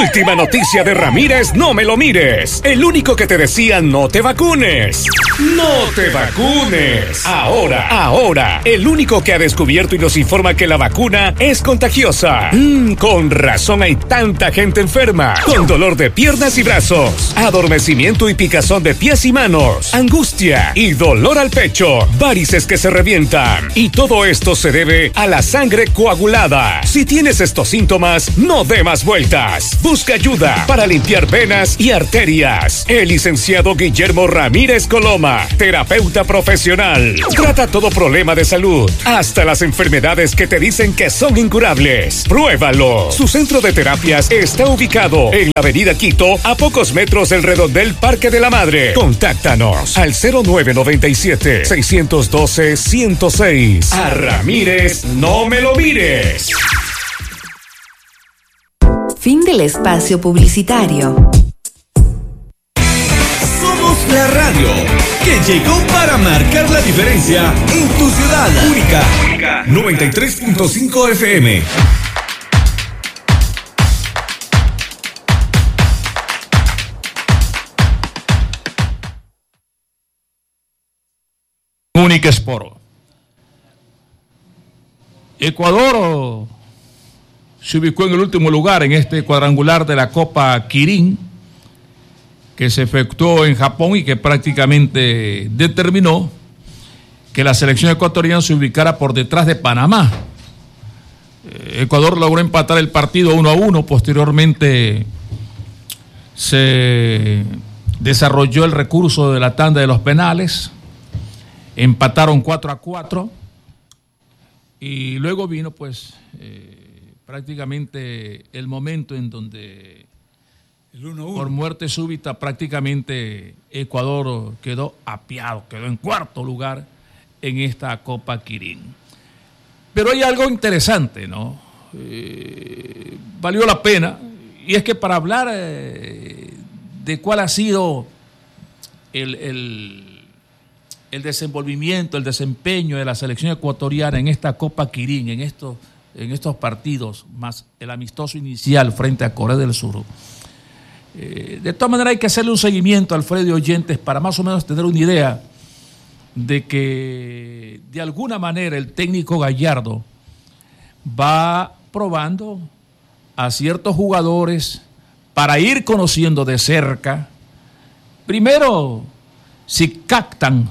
Última noticia de Ramírez, no me lo mires. El único que te decía no te vacunes. ¡No te vacunes! Ahora, el único que ha descubierto y nos informa que la vacuna es contagiosa. Con razón hay tanta gente enferma. Con dolor de piernas y brazos, adormecimiento y picazón de pies y manos, angustia y dolor al pecho, varices que se revientan. Y todo esto se debe a la sangre coagulada. Si tienes estos síntomas, no dé más vueltas. Busca ayuda para limpiar venas y arterias. El licenciado Guillermo Ramírez Coloma, terapeuta profesional, trata todo problema de salud, hasta las enfermedades que te dicen que son incurables. Pruébalo. Su centro de terapias está ubicado en la avenida Quito, a pocos metros del redondel Parque de la Madre. Contáctanos al 0997-612-106. A Ramírez, no me lo mires. Fin del espacio publicitario. Somos la radio que llegó para marcar la diferencia en tu ciudad. Única 93.5 FM. Única Sport. Ecuador se ubicó en el último lugar en este cuadrangular de la Copa Kirin, que se efectuó en Japón y que prácticamente determinó que la selección ecuatoriana se ubicara por detrás de Panamá. Ecuador logró empatar el partido 1-1, posteriormente se desarrolló el recurso de la tanda de los penales, empataron 4-4 y luego vino pues prácticamente el momento en donde por muerte súbita prácticamente Ecuador quedó apiado, quedó en cuarto lugar en esta Copa Kirin. Pero hay algo interesante, ¿no? Valió la pena, y es que para hablar de cuál ha sido el desenvolvimiento, el desempeño de la selección ecuatoriana en esta Copa Kirin, en estos partidos, más el amistoso inicial frente a Corea del Sur. De todas maneras hay que hacerle un seguimiento al Alfredo y oyentes para más o menos tener una idea de que de alguna manera el técnico Gallardo va probando a ciertos jugadores para ir conociendo de cerca, primero si captan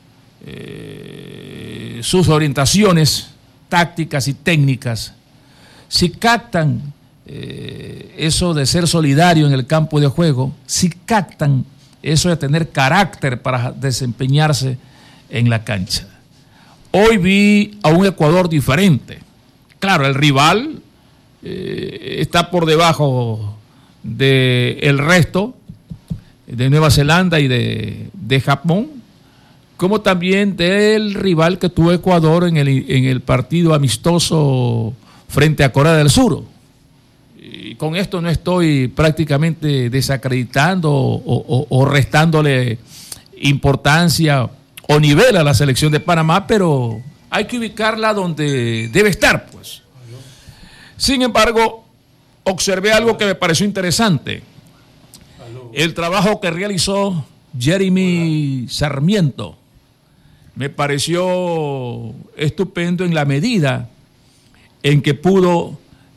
sus orientaciones tácticas y técnicas, si captan eso de ser solidario en el campo de juego, si captan eso de tener carácter para desempeñarse en la cancha. Hoy vi a un Ecuador diferente. Claro, el rival está por debajo del resto de Nueva Zelanda y de Japón, como también del rival que tuvo Ecuador en el partido amistoso frente a Corea del Sur. Y con esto no estoy prácticamente desacreditando o restándole importancia o nivel a la selección de Panamá, pero hay que ubicarla donde debe estar, pues. Sin embargo, observé algo que me pareció interesante. El trabajo que realizó Jeremy Sarmiento me pareció estupendo en la medida en que pudo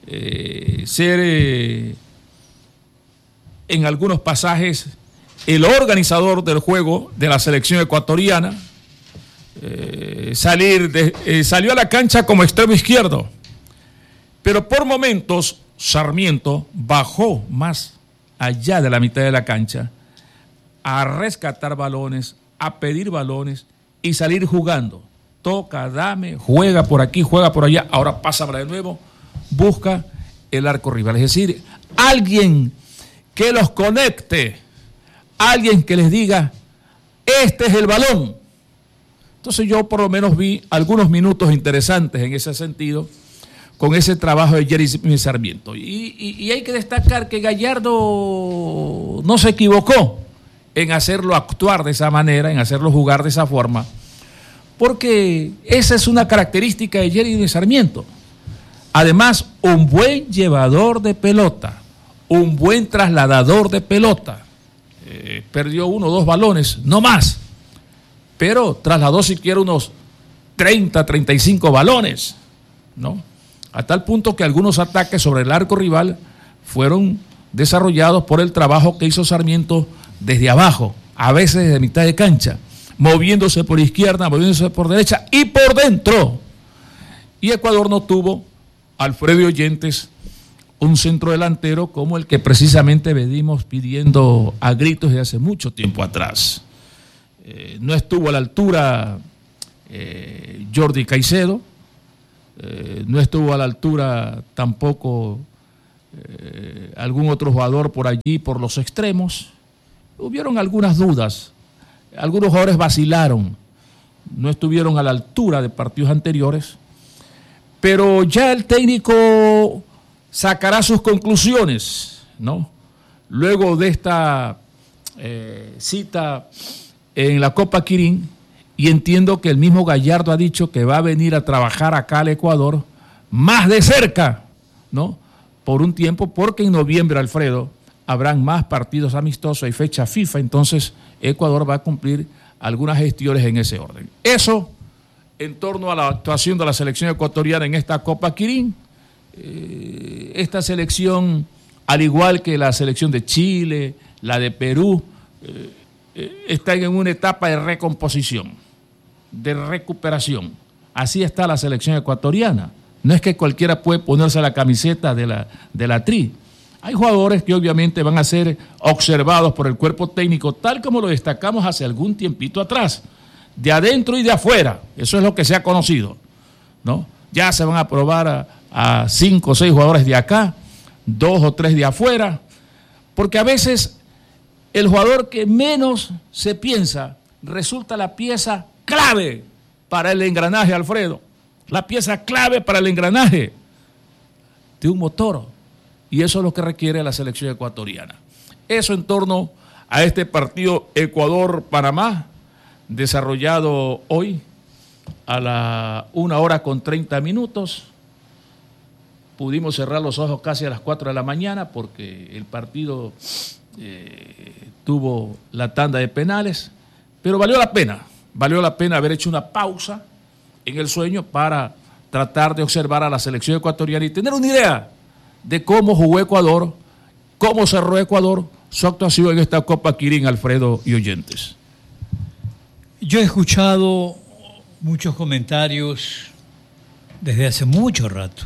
ser en algunos pasajes el organizador del juego de la selección ecuatoriana, salió a la cancha como extremo izquierdo, pero por momentos Sarmiento bajó más allá de la mitad de la cancha a rescatar balones, a pedir balones y salir jugando. Toca, dame, juega por aquí, juega por allá, ahora pasa para de nuevo, busca el arco rival. Es decir, alguien que los conecte, alguien que les diga, este es el balón. Entonces yo por lo menos vi algunos minutos interesantes en ese sentido, con ese trabajo de Jeremy Sarmiento. Y hay que destacar que Gallardo no se equivocó en hacerlo actuar de esa manera, en hacerlo jugar de esa forma, porque esa es una característica de Jeremy Sarmiento. Además, un buen llevador de pelota, un buen trasladador de pelota. Perdió 1 o 2 balones, no más, pero trasladó siquiera unos 30, 35 balones, ¿no? A tal punto que algunos ataques sobre el arco rival fueron desarrollados por el trabajo que hizo Sarmiento desde abajo, a veces desde mitad de cancha, moviéndose por izquierda, moviéndose por derecha y por dentro. Y Ecuador no tuvo, Alfredo Oyentes, un centro delantero como el que precisamente venimos pidiendo a gritos desde hace mucho tiempo atrás. No estuvo a la altura Jordi Caicedo, no estuvo a la altura tampoco algún otro jugador por allí, por los extremos. Hubieron algunas dudas, algunos jugadores vacilaron, no estuvieron a la altura de partidos anteriores, pero ya el técnico sacará sus conclusiones, ¿no? Luego de esta cita en la Copa Quirín, y entiendo que el mismo Gallardo ha dicho que va a venir a trabajar acá al Ecuador más de cerca, ¿no? Por un tiempo, porque en noviembre, Alfredo, habrán más partidos amistosos y fecha FIFA, entonces Ecuador va a cumplir algunas gestiones en ese orden. Eso en torno a la actuación de la selección ecuatoriana en esta Copa Quirín. Esta selección, al igual que la selección de Chile, la de Perú, están en una etapa de recomposición, de recuperación. Así está la selección ecuatoriana. No es que cualquiera puede ponerse la camiseta de la Tri. Hay jugadores que obviamente van a ser observados por el cuerpo técnico, tal como lo destacamos hace algún tiempito atrás, de adentro y de afuera. Eso es lo que se ha conocido, ¿no? Ya se van a probar a 5 o 6 jugadores de acá, 2 o 3 de afuera, porque a veces el jugador que menos se piensa resulta la pieza clave para el engranaje, Alfredo, la pieza clave para el engranaje de un motor, y eso es lo que requiere la selección ecuatoriana. Eso en torno a este partido Ecuador-Panamá, desarrollado hoy a la 1:30. Pudimos cerrar los ojos casi a las 4 de la mañana porque el partido tuvo la tanda de penales, pero valió la pena haber hecho una pausa en el sueño para tratar de observar a la selección ecuatoriana y tener una idea de cómo jugó Ecuador, cómo cerró Ecuador su actuación en esta Copa Quirín, Alfredo y oyentes. Yo he escuchado muchos comentarios desde hace mucho rato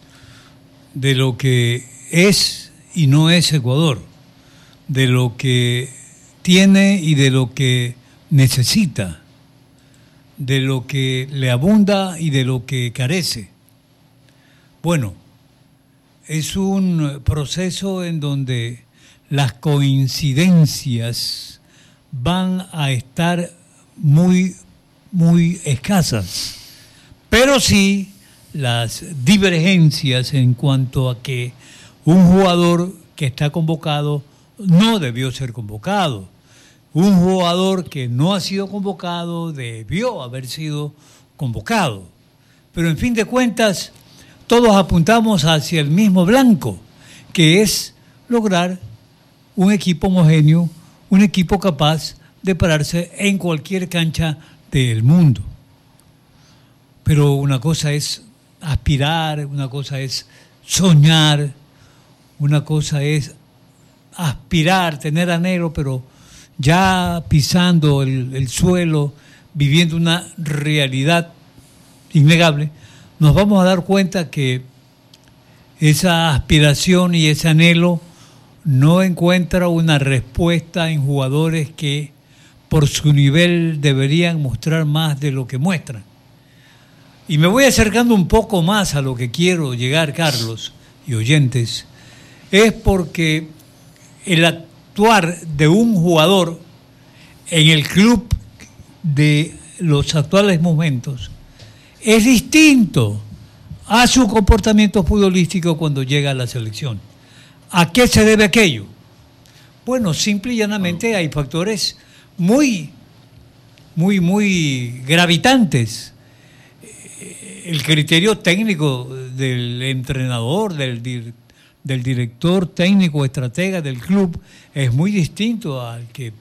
de lo que es y no es Ecuador, de lo que tiene y de lo que necesita, de lo que le abunda y de lo que carece. Bueno, es un proceso en donde las coincidencias van a estar muy, muy escasas, pero sí las divergencias en cuanto a que un jugador que está convocado no debió ser convocado, un jugador que no ha sido convocado debió haber sido convocado, pero en fin de cuentas todos apuntamos hacia el mismo blanco, que es lograr un equipo homogéneo, un equipo capaz de pararse en cualquier cancha del mundo. Pero una cosa es aspirar, una cosa es soñar, una cosa es aspirar, tener anhelo, pero ya pisando el suelo, viviendo una realidad innegable, nos vamos a dar cuenta que esa aspiración y ese anhelo no encuentra una respuesta en jugadores que por su nivel deberían mostrar más de lo que muestran. Y me voy acercando un poco más a lo que quiero llegar, Carlos y oyentes, es porque el actuar de un jugador en el club de los actuales momentos es distinto a su comportamiento futbolístico cuando llega a la selección. ¿A qué se debe aquello? Bueno, simple y llanamente hay factores muy gravitantes. El criterio técnico del entrenador, del del director técnico estratega del club es muy distinto al que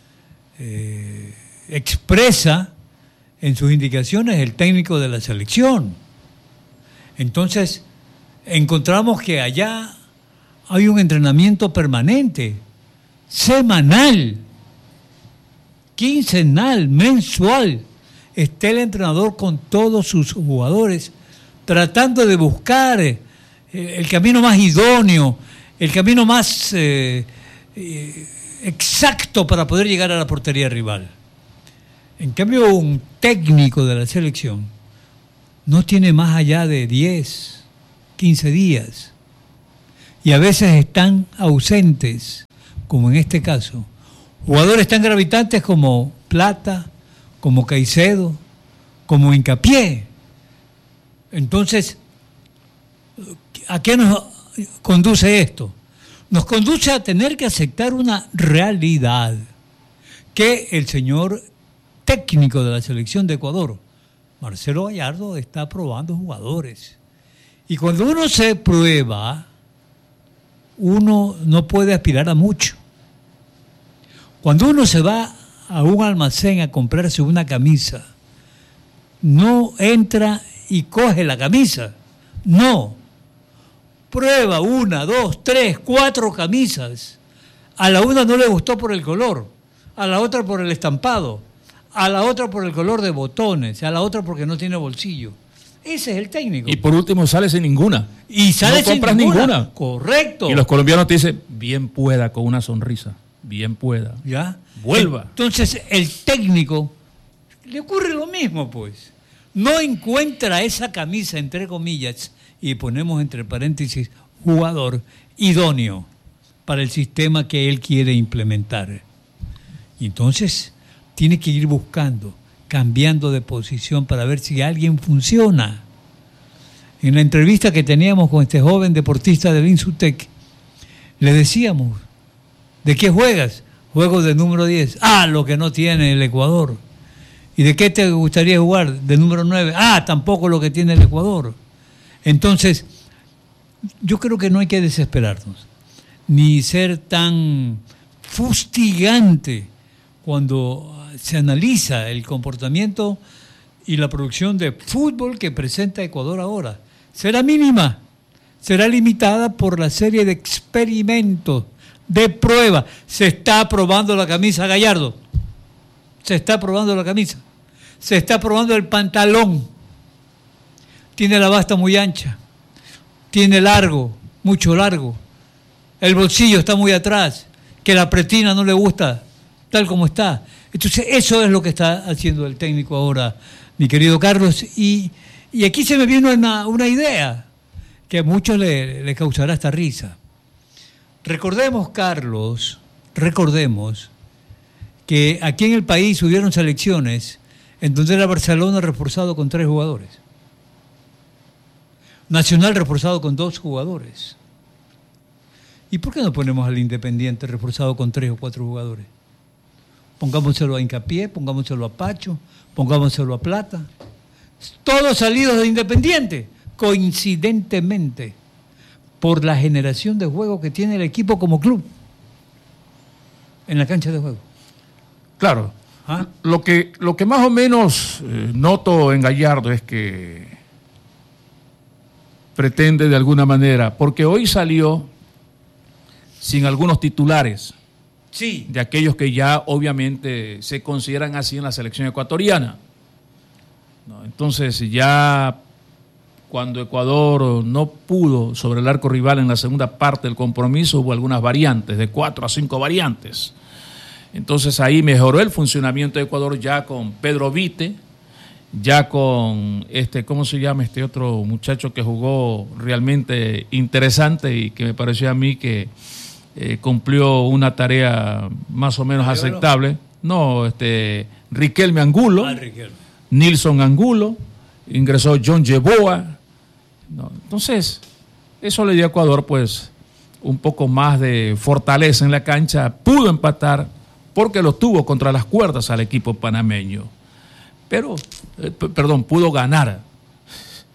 expresa en sus indicaciones el técnico de la selección. Entonces, encontramos que allá hay un entrenamiento permanente, semanal, quincenal, mensual. Está el entrenador con todos sus jugadores tratando de buscar el camino más idóneo, el camino más exacto para poder llegar a la portería rival. En cambio, un técnico de la selección no tiene más allá de 10, 15 días. Y a veces están ausentes, como en este caso. Jugadores tan gravitantes como Plata, como Caicedo, como Hincapié. Entonces, ¿a qué nos conduce esto? Nos conduce a tener que aceptar una realidad, que el señor técnico de la selección de Ecuador, Marcelo Gallardo, está probando jugadores. Y cuando uno se prueba, uno no puede aspirar a mucho. Cuando uno se va a un almacén a comprarse una camisa, no entra y coge la camisa. No. Prueba 1, 2, 3, 4 camisas. A la una no le gustó por el color, a la otra por el estampado, a la otra por el color de botones, a la otra porque no tiene bolsillo. Ese es el técnico. Y por último sale sin ninguna. Y sale no compras sin ninguna. Correcto. Y los colombianos te dicen, bien pueda, con una sonrisa. Bien pueda. ¿Ya? Vuelva. Entonces el técnico le ocurre lo mismo, pues. No encuentra esa camisa, entre comillas, y ponemos entre paréntesis, jugador idóneo para el sistema que él quiere implementar. Y entonces tiene que ir buscando, cambiando de posición para ver si alguien funciona. En la entrevista que teníamos con este joven deportista del Insutec, le decíamos, ¿de qué juegas? Juego de número 10. Ah, lo que no tiene el Ecuador. ¿Y de qué te gustaría jugar? De número 9. Ah, tampoco lo que tiene el Ecuador. Entonces, yo creo que no hay que desesperarnos, ni ser tan fustigante cuando se analiza el comportamiento y la producción de fútbol que presenta Ecuador ahora. Será mínima, será limitada por la serie de experimentos, de prueba. Se está probando la camisa Gallardo, se está probando la camisa, se está probando el pantalón, tiene la basta muy ancha, tiene largo, mucho largo, el bolsillo está muy atrás, que la pretina no le gusta tal como está. Entonces eso es lo que está haciendo el técnico ahora, mi querido Carlos, y aquí se me vino una idea que a muchos le causará esta risa. Recordemos, Carlos, que aquí en el país hubieron selecciones en donde era Barcelona reforzado con 3 jugadores, Nacional reforzado con 2 jugadores. ¿Y por qué no ponemos al Independiente reforzado con 3 o 4 jugadores? Pongámoselo a Hincapié, pongámoselo a Pacho, pongámoselo a Plata. Todos salidos de Independiente, coincidentemente, por la generación de juego que tiene el equipo como club en la cancha de juego. Claro. ¿Ah? Lo que más o menos noto en Gallardo es que pretende de alguna manera, porque hoy salió sin algunos titulares, Sí. de aquellos que ya obviamente se consideran así en la selección ecuatoriana. ¿No? Entonces ya cuando Ecuador no pudo sobre el arco rival en la segunda parte del compromiso, hubo algunas variantes, de 4 a 5 variantes. Entonces ahí mejoró el funcionamiento de Ecuador ya con Pedro Vite, ya con ¿cómo se llama este otro muchacho que jugó realmente interesante y que me pareció a mí que cumplió una tarea más o menos aceptable? No, Riquelme Angulo, Nilson Angulo, ingresó John Yeboah. No, entonces, eso le dio a Ecuador pues un poco más de fortaleza en la cancha, pudo empatar porque lo tuvo contra las cuerdas al equipo panameño. Pero, pudo ganar.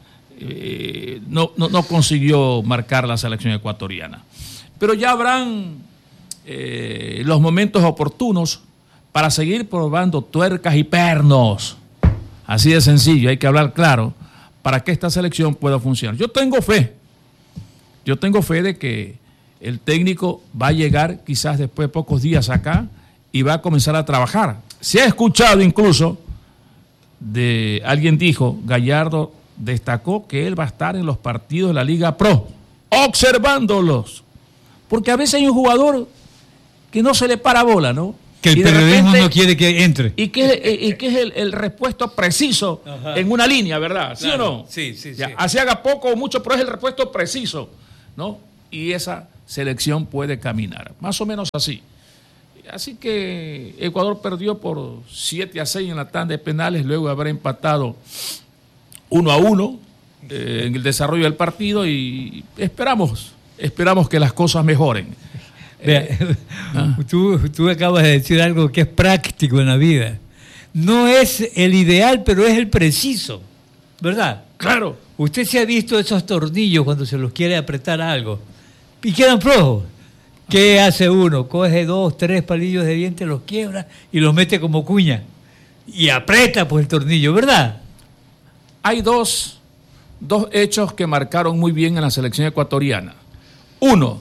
no consiguió marcar la selección ecuatoriana. Pero ya habrán los momentos oportunos para seguir probando tuercas y pernos. Así de sencillo, hay que hablar claro para que esta selección pueda funcionar. Yo tengo fe de que el técnico va a llegar quizás después de pocos días acá y va a comenzar a trabajar. Se ha escuchado incluso alguien dijo, Gallardo destacó que él va a estar en los partidos de la Liga Pro, observándolos. Porque a veces hay un jugador que no se le para bola, ¿no? Que el periodismo no quiere que entre. Y que es el repuesto preciso. Ajá. En una línea, ¿verdad? ¿Sí claro. o no? Sí. Así haga poco o mucho, pero es el repuesto preciso, ¿no? Y esa selección puede caminar. Más o menos así. Así que Ecuador perdió por 7-6 en la tanda de penales, luego de haber empatado 1-1 en el desarrollo del partido y esperamos que las cosas mejoren. Vea, tú acabas de decir algo que es práctico en la vida. No es el ideal, pero es el preciso, ¿verdad? Claro. Usted se ha visto esos tornillos cuando se los quiere apretar a algo y quedan flojos. ¿Qué hace uno? Coge 2, 3 palillos de dientes, los quiebra y los mete como cuña y aprieta pues el tornillo, ¿verdad? Hay dos hechos que marcaron muy bien en la selección ecuatoriana. Uno,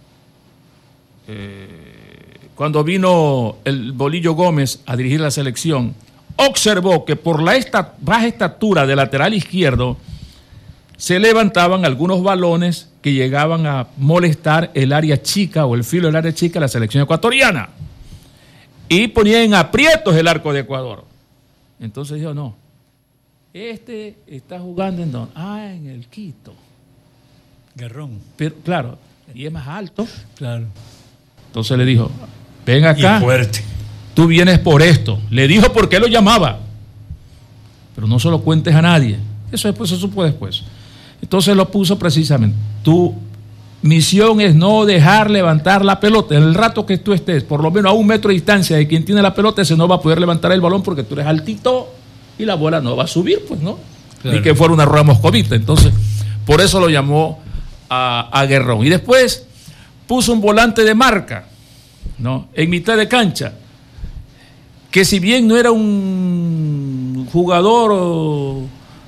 cuando vino el Bolillo Gómez a dirigir la selección, observó que por la baja estatura del lateral izquierdo se levantaban algunos balones que llegaban a molestar el área chica o el filo del área chica de la selección ecuatoriana y ponían en aprietos el arco de Ecuador. Entonces dijo, no, está jugando en dónde? En el Quito. Garrón. Pero claro, y es más alto. Claro. Entonces le dijo, ven acá. Y fuerte. Tú vienes por esto. Le dijo por qué lo llamaba. Pero no se lo cuentes a nadie. Eso supo después. Entonces lo puso precisamente. Tu misión es no dejar levantar la pelota. En el rato que tú estés, por lo menos a 1 metro de distancia de quien tiene la pelota, ese no va a poder levantar el balón porque tú eres altito y la bola no va a subir, pues, ¿no? Claro. Ni que fuera una rueda moscovita. Entonces, por eso lo llamó a Guerrón. Y después puso un volante de marca, ¿no? En mitad de cancha, que si bien no era un jugador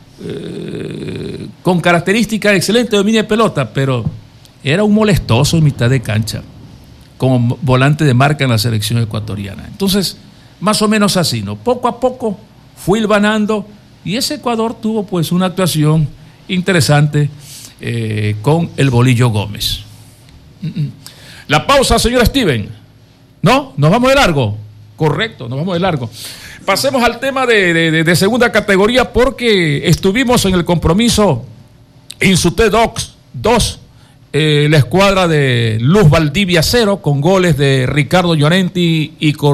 con características excelentes de dominio de pelota, pero era un molestoso en mitad de cancha, como volante de marca en la selección ecuatoriana. Entonces, más o menos así, ¿no? Poco a poco fue hilvanando y ese Ecuador tuvo pues una actuación interesante con el Bolillo Gómez. La pausa, señor Steven. ¿No? ¿Nos vamos de largo? Correcto, nos vamos de largo. Pasemos al tema de segunda categoría porque estuvimos en el compromiso Insute 2, la escuadra de Luz Valdivia 0 con goles de Ricardo Llorenti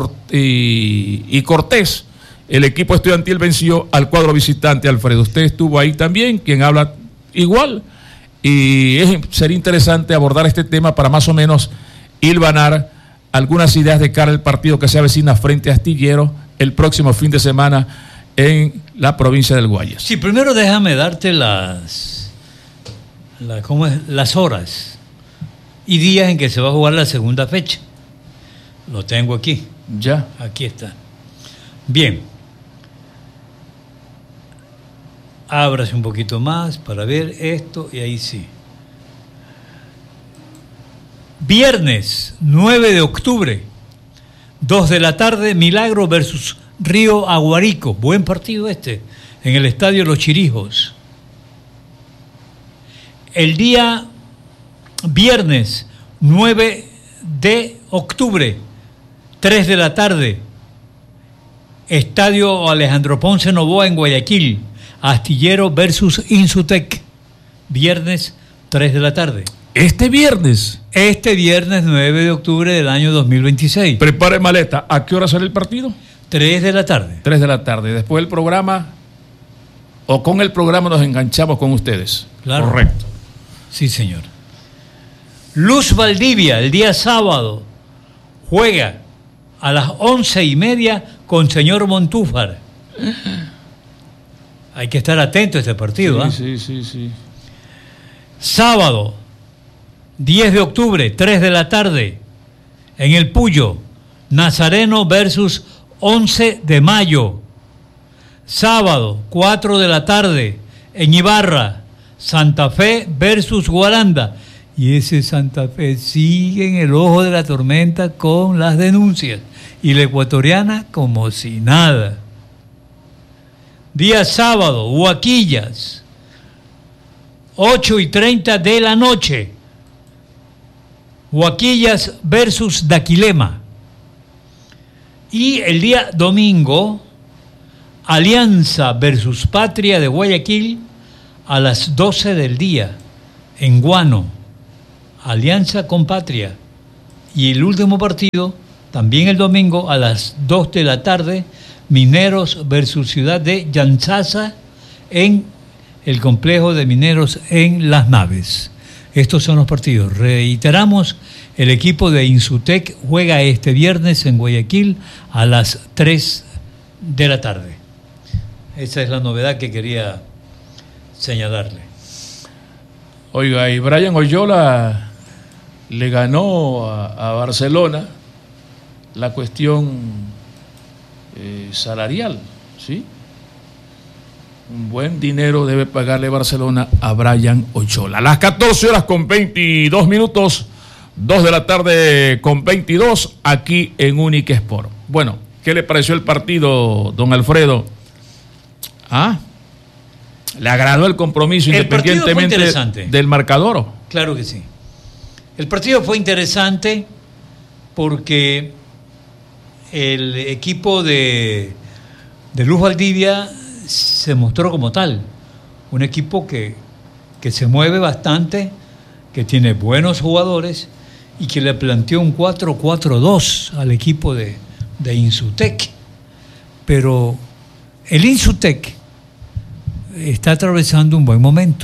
y Cortés. El equipo estudiantil venció al cuadro visitante. Alfredo, usted estuvo ahí también, quien habla igual. Y sería interesante abordar este tema para más o menos hilvanar algunas ideas de cara al partido que se avecina frente a Astillero el próximo fin de semana en la provincia del Guayas. Sí, primero déjame darte las horas y días en que se va a jugar la segunda fecha. Lo tengo aquí. Ya. Aquí está. Bien. Ábrase un poquito más para ver esto y ahí sí. Viernes 9 de octubre, 2 de la tarde, Milagro versus Río Aguarico. Buen partido en el estadio Los Chirijos. El día viernes 9 de octubre, 3 de la tarde, estadio Alejandro Ponce Novoa en Guayaquil. Astillero versus Insutec, viernes 3 de la tarde. Este viernes 9 de octubre del año 2026. Prepare maleta. ¿A qué hora sale el partido? 3 de la tarde. 3 de la tarde. Después del programa, o con el programa nos enganchamos con ustedes. Claro. Correcto. Sí, señor. Luz Valdivia, el día sábado, juega a las 11:30 con señor Montúfar. Hay que estar atento a este partido. Sí. Sábado, 10 de octubre, 3 de la tarde, en el Puyo, Nazareno versus 11 de mayo. Sábado, 4 de la tarde, en Ibarra, Santa Fe versus Guaranda. Y ese Santa Fe sigue en el ojo de la tormenta con las denuncias. Y la ecuatoriana como si nada. Día sábado, Huaquillas, 8:30 de la noche. Huaquillas versus Daquilema. Y el día domingo, Alianza versus Patria de Guayaquil a las 12 del día, en Guano. Alianza con Patria. Y el último partido, también el domingo, a las 2 de la tarde, Mineros versus Ciudad de Yanzasa en el complejo de Mineros en Las Naves. Estos son los partidos. Reiteramos, el equipo de Insutec juega este viernes en Guayaquil a las 3 de la tarde. Esa es la novedad que quería señalarle. Oiga, y Brian Oyola le ganó a Barcelona la cuestión salarial, ¿sí? Un buen dinero debe pagarle Barcelona a Brian Oyola. A las 14:22, 2 de la tarde con 22, aquí en Unique Sport. Bueno, ¿qué le pareció el partido, don Alfredo? ¿Le agradó el compromiso independientemente del marcador? Claro que sí. El partido fue interesante porque el equipo de Luz Valdivia se mostró como tal. Un equipo que se mueve bastante, que tiene buenos jugadores y que le planteó un 4-4-2 al equipo de Insutec. Pero el Insutec está atravesando un buen momento.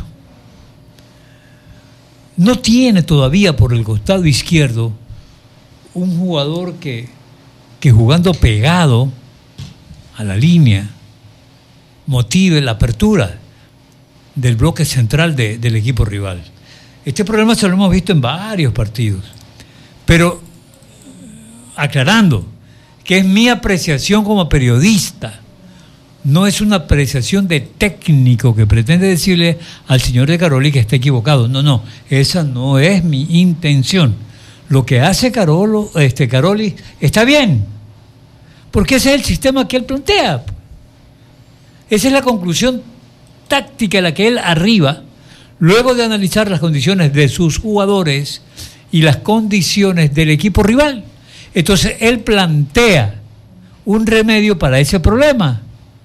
No tiene todavía por el costado izquierdo un jugador que jugando pegado a la línea motive la apertura del bloque central del equipo rival. Este problema se lo hemos visto en varios partidos, pero aclarando que es mi apreciación como periodista, no es una apreciación de técnico que pretende decirle al señor de Caroli que está equivocado. No, esa no es mi intención. Lo que hace Caroli está bien, porque ese es el sistema que él plantea. Esa es la conclusión táctica a la que él arriba, luego de analizar las condiciones de sus jugadores y las condiciones del equipo rival. Entonces él plantea un remedio para ese problema.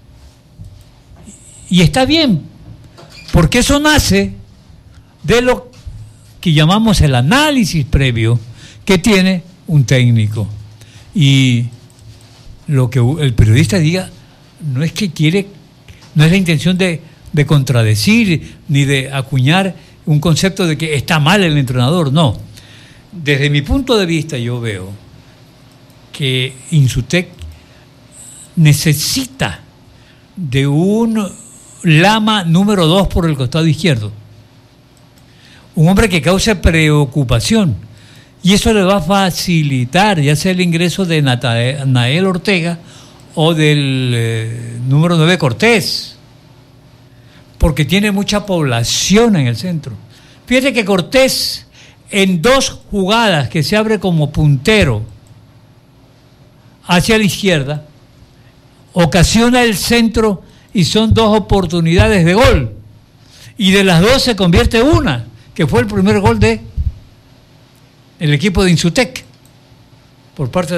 Y está bien, porque eso nace de lo que llamamos el análisis previo que tiene un técnico. Y lo que el periodista diga no es que quiere, no es la intención de contradecir ni de acuñar un concepto de que está mal el entrenador, no. Desde mi punto de vista yo veo que Insutec necesita de un Lama número 2 por el costado izquierdo. Un hombre que cause preocupación. Y eso le va a facilitar ya sea el ingreso de Nael Ortega o del número 9 Cortés. Porque tiene mucha población en el centro. Fíjate que Cortés, en 2 jugadas que se abre como puntero hacia la izquierda, ocasiona el centro y son 2 oportunidades de gol. Y de las 2 se convierte una, que fue el primer gol de el equipo de Insutec por parte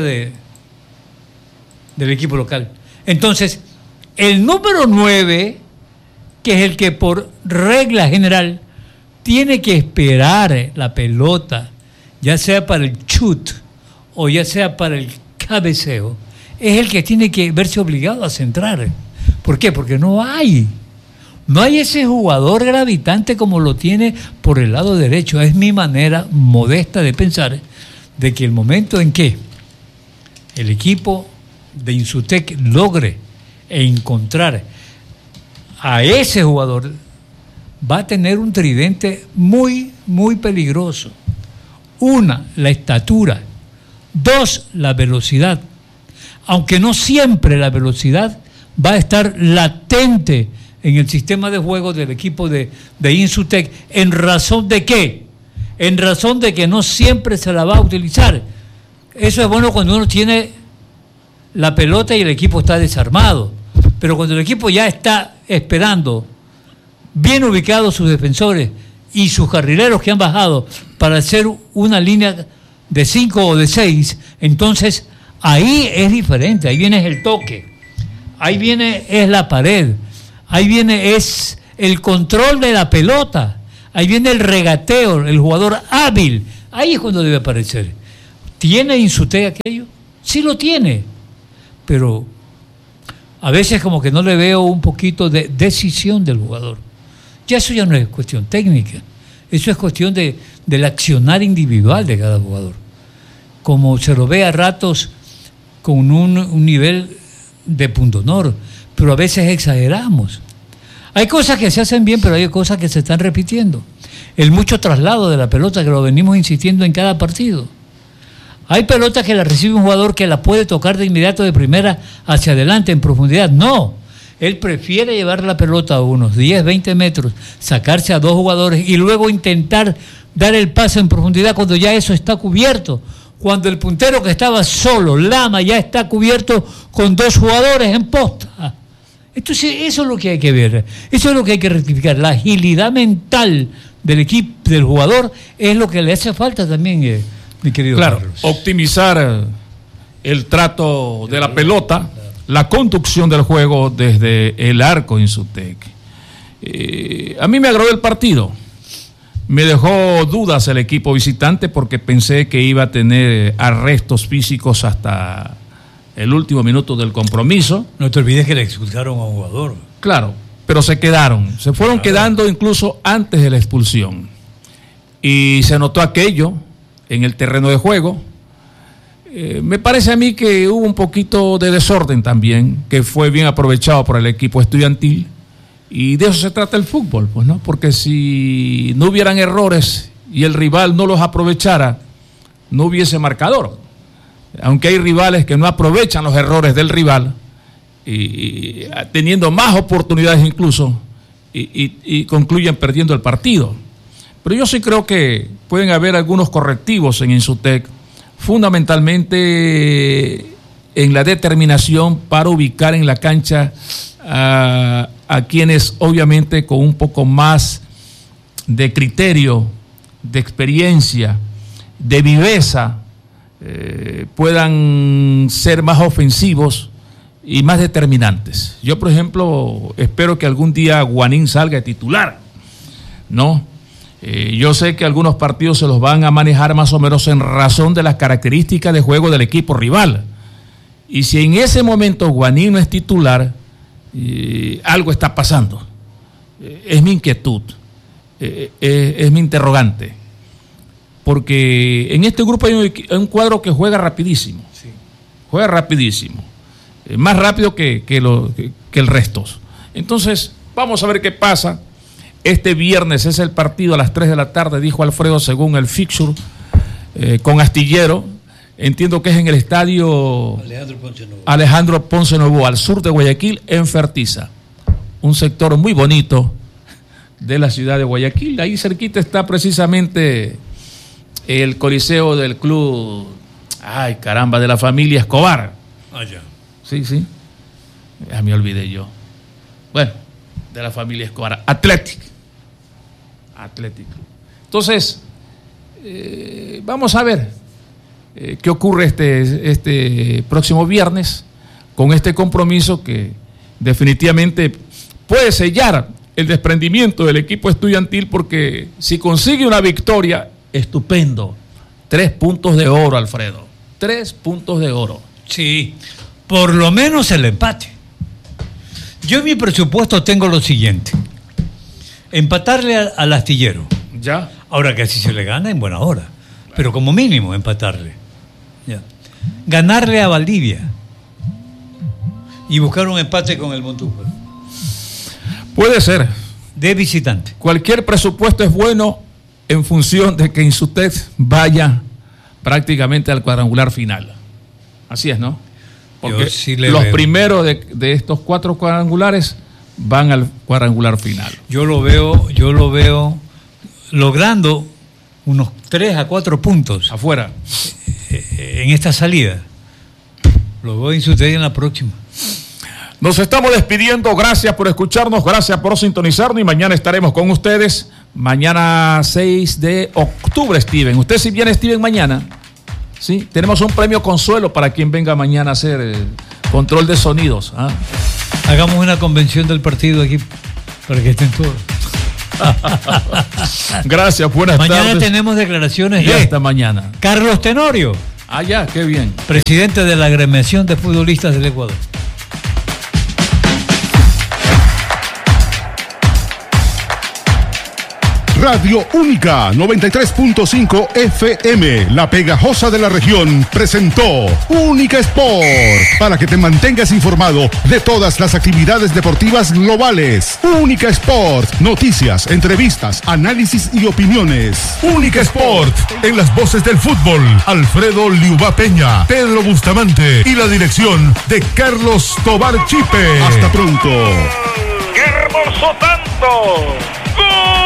del equipo local. Entonces, el número 9, que es el que por regla general tiene que esperar la pelota, ya sea para el chut o ya sea para el cabeceo, es el que tiene que verse obligado a centrar. ¿Por qué? Porque no hay ese jugador gravitante como lo tiene por el lado derecho. Es mi manera modesta de pensar de que el momento en que el equipo de Insutec logre encontrar a ese jugador va a tener un tridente muy, muy peligroso. 1, la estatura. 2, la velocidad. Aunque no siempre la velocidad va a estar latente en el sistema de juego del equipo de Insutec. ¿En razón de qué? En razón de que no siempre se la va a utilizar. Eso es bueno cuando uno tiene la pelota y el equipo está desarmado. Pero cuando el equipo ya está esperando, bien ubicados sus defensores y sus carrileros que han bajado para hacer una línea de 5 o de 6, entonces ahí es diferente, ahí viene el toque, ahí viene es la pared, ahí viene es el control de la pelota, ahí viene el regateo, el jugador hábil, ahí es cuando debe aparecer. ¿Tiene Insutec aquello? Sí lo tiene, pero a veces como que no le veo un poquito de decisión del jugador. Ya eso ya no es cuestión técnica, eso es cuestión del accionar individual de cada jugador. Como se lo ve a ratos con un nivel de pundonor, pero a veces exageramos. Hay cosas que se hacen bien, pero hay cosas que se están repitiendo. El mucho traslado de la pelota, que lo venimos insistiendo en cada partido. Hay pelotas que la recibe un jugador que la puede tocar de inmediato de primera hacia adelante en profundidad. No, él prefiere llevar la pelota a unos 10, 20 metros, sacarse a 2 jugadores y luego intentar dar el pase en profundidad cuando ya eso está cubierto. Cuando el puntero que estaba solo, Lama, ya está cubierto con 2 jugadores en posta. Entonces, eso es lo que hay que ver, eso es lo que hay que rectificar. La agilidad mental del equipo, del jugador, es lo que le hace falta también, mi querido Carlos. Optimizar el trato de la pelota, la conducción del juego desde el arco Insutec. A mí me agradó el partido. Me dejó dudas el equipo visitante porque pensé que iba a tener arrestos físicos hasta el último minuto del compromiso. No te olvides que le expulsaron a un jugador. Claro, pero se fueron quedando incluso antes de la expulsión. Y se notó aquello en el terreno de juego. Me parece a mí que hubo un poquito de desorden también, que fue bien aprovechado por el equipo estudiantil. Y de eso se trata el fútbol, pues, ¿no? Porque si no hubieran errores y el rival no los aprovechara, no hubiese marcador. Aunque hay rivales que no aprovechan los errores del rival, y teniendo más oportunidades incluso, y concluyen perdiendo el partido. Pero yo sí creo que pueden haber algunos correctivos en Insutec, fundamentalmente en la determinación para ubicar en la cancha a quienes obviamente con un poco más de criterio, de experiencia, de viveza, puedan ser más ofensivos y más determinantes. Yo, por ejemplo, espero que algún día Guanín salga de titular, ¿no? Yo sé que algunos partidos se los van a manejar más o menos en razón de las características de juego del equipo rival. Y si en ese momento Guanín no es titular, algo está pasando. Es mi inquietud, es mi interrogante. Porque en este grupo hay un cuadro que juega rapidísimo. Sí. Juega rapidísimo. Más rápido que el resto. Entonces, vamos a ver qué pasa. Este viernes es el partido a las 3 de la tarde, dijo Alfredo, según el fixture, con Astillero. Entiendo que es en el estadio Alejandro Ponce Novoa, al sur de Guayaquil, en Fertiza. Un sector muy bonito de la ciudad de Guayaquil. Ahí cerquita está precisamente el coliseo del club, ay caramba, de la familia Escobar. Ya. Sí, sí. Ya me olvidé yo. Bueno, de la familia Escobar. Atlético. Entonces, vamos a ver qué ocurre este próximo viernes con este compromiso que definitivamente puede sellar el desprendimiento del equipo estudiantil, porque si consigue una victoria, estupendo. 3 puntos de oro, Alfredo. 3 puntos de oro. Sí, por lo menos el empate. Yo en mi presupuesto tengo lo siguiente: empatarle al Astillero. Ya. Ahora que así se le gana en buena hora, pero como mínimo empatarle. Ya. Ganarle a Valdivia y buscar un empate con el Montúfar. Puede ser. De visitante. Cualquier presupuesto es bueno en función de que Insutec vaya prácticamente al cuadrangular final. Así es, ¿no? Porque sí los veo. Primeros de estos 4 cuadrangulares van al cuadrangular final. Yo lo veo logrando unos 3 a 4 puntos afuera en esta salida. Lo veo Insutec en la próxima. Nos estamos despidiendo, gracias por escucharnos, gracias por sintonizarnos y mañana estaremos con ustedes, mañana 6 de octubre, Steven. Usted si viene, Steven, mañana, ¿sí? Tenemos un premio consuelo para quien venga mañana a hacer control de sonidos. Hagamos una convención del partido aquí para que estén todos. Gracias, buenas tardes. Mañana tenemos declaraciones y hasta mañana. Carlos Tenorio. Ya, qué bien. Presidente de la Agremiación de Futbolistas del Ecuador. Radio Única 93.5 FM, la pegajosa de la región, presentó Única Sport, para que te mantengas informado de todas las actividades deportivas globales. Única Sport, noticias, entrevistas, análisis y opiniones. Única Sport, en las voces del fútbol, Alfredo Liuba Peña, Pedro Bustamante y la dirección de Carlos Tobar Chipe. Hasta pronto. ¡Qué hermoso tanto! ¡Gol!